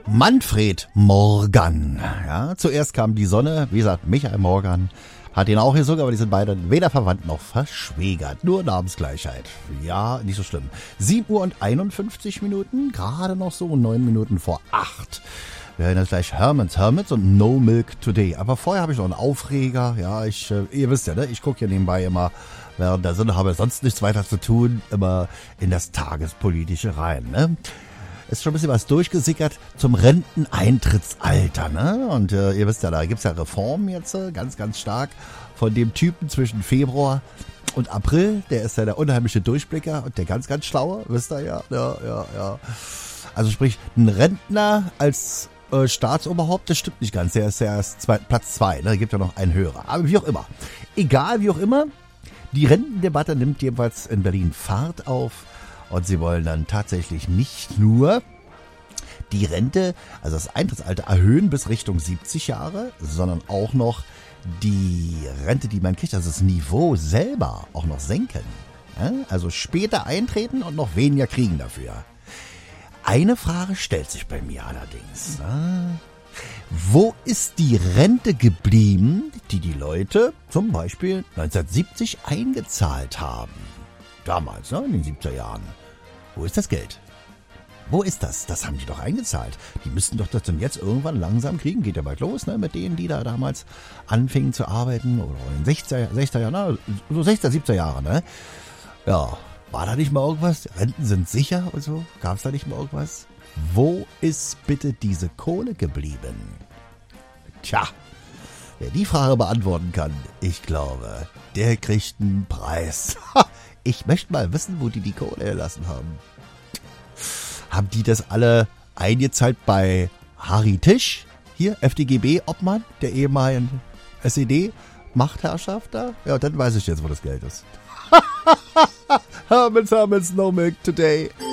Manfred Morgan. Ja, zuerst kam die Sonne, wie gesagt, Michael Morgan hat ihn auch gesungen, aber die sind beide weder verwandt noch verschwägert. Nur Namensgleichheit. Ja, nicht so schlimm. 7 Uhr und 51 Minuten, gerade noch so 9 Minuten vor 8. Wir hören jetzt gleich Hermits und No Milk Today. Aber vorher habe ich noch einen Aufreger. Ja, ihr wisst ja, ne? Ich gucke hier nebenbei immer, während der Sonne habe sonst nichts weiter zu tun, immer in das Tagespolitische rein, ne? Ist schon ein bisschen was durchgesickert zum Renteneintrittsalter, ne? Und ihr wisst ja, da gibt's ja Reformen jetzt, ganz, ganz stark von dem Typen zwischen Februar und April. Der ist ja der unheimliche Durchblicker und der ganz, ganz schlaue, wisst ihr ja. Ja. Also sprich, ein Rentner als Staatsoberhaupt, das stimmt nicht ganz. Der ist ja erst Platz 2, ne? Gibt ja noch einen höherer. Aber wie auch immer. Egal, wie auch immer. Die Rentendebatte nimmt jedenfalls in Berlin Fahrt auf. Und sie wollen dann tatsächlich nicht nur die Rente, also das Eintrittsalter, erhöhen bis Richtung 70 Jahre, sondern auch noch die Rente, die man kriegt, also das Niveau selber auch noch senken. Ja? Also später eintreten und noch weniger kriegen dafür. Eine Frage stellt sich bei mir allerdings. Wo ist die Rente geblieben, die die Leute zum Beispiel 1970 eingezahlt haben? Damals, ne, in den 70er Jahren. Wo ist das Geld? Wo ist das? Das haben die doch eingezahlt. Die müssten doch das dann jetzt irgendwann langsam kriegen. Geht ja bald los, ne, mit denen, die da damals anfingen zu arbeiten. Oder in den 60er Jahren, so 60er, 70er Jahre, ne? Ja, war da nicht mal irgendwas? Renten sind sicher und so? Gab's da nicht mal irgendwas? Wo ist bitte diese Kohle geblieben? Tja, wer die Frage beantworten kann, ich glaube, der kriegt einen Preis. Ich möchte mal wissen, wo die Kohle erlassen haben. Haben die das alle eingezahlt bei Harry Tisch? Hier, FDGB-Obmann, der ehemaligen SED-Machtherrschaft da? Ja, dann weiß ich jetzt, wo das Geld ist. Hermits, no milk today.